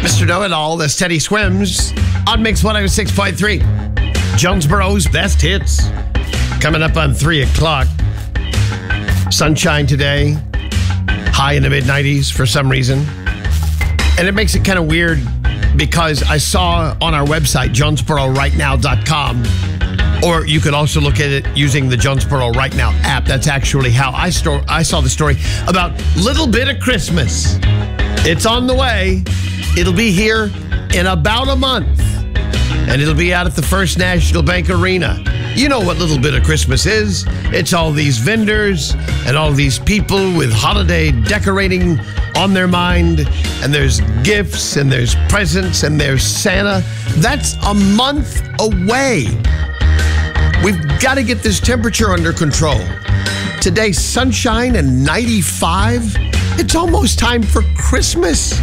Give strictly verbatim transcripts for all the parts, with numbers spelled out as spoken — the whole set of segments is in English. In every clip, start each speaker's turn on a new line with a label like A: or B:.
A: Mister Know-It-All, the Steady Swims on Mix one oh six point three. Jonesboro's best hits. Coming up on three o'clock. Sunshine today. High in the mid nineties for some reason. And it makes it kind of weird because I saw on our website, jonesboro right now dot com, or you could also look at it using the Jonesboro Right Now app. That's actually how I, sto- I saw the story about Little Bit of Christmas. It's on the way. It'll be here in about a month. And it'll be out at the First National Bank Arena. You know what Little Bit of Christmas is. It's all these vendors and all these people with holiday decorating on their mind. And there's gifts and there's presents and there's Santa. That's a month away. We've got to get this temperature under control. Today, sunshine and ninety-five. It's almost time for Christmas.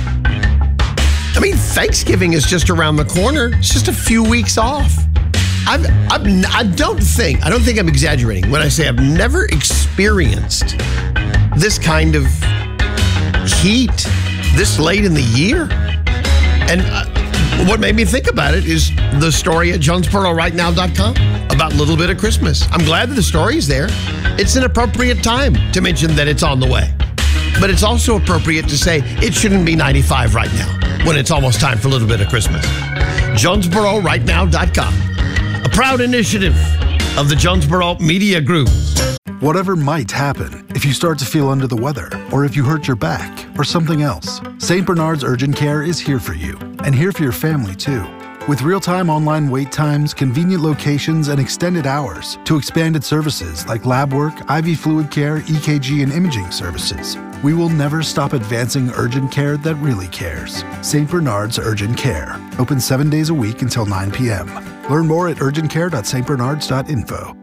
A: I mean, Thanksgiving is just around the corner. It's just a few weeks off. I've, I've, I don't think, I don't think I'm exaggerating when I say I've never experienced this kind of heat this late in the year. And uh, what made me think about it is the story at jonesboro right now dot com about Little Bit of Christmas. I'm glad that the story is there. It's an appropriate time to mention that it's on the way. But it's also appropriate to say it shouldn't be ninety-five right now when it's almost time for a little bit of Christmas. jonesboro right now dot com, a proud initiative of the Jonesboro Media Group.
B: Whatever might happen, if you start to feel under the weather, or if you hurt your back, or something else, Saint Bernard's Urgent Care is here for you, and here for your family too. With real-time online wait times, convenient locations, and extended hours to expanded services like lab work, I V fluid care, E K G, and imaging services, we will never stop advancing urgent care that really cares. Saint Bernard's Urgent Care. Open seven days a week until nine p.m. Learn more at urgent care dot st bernards dot info.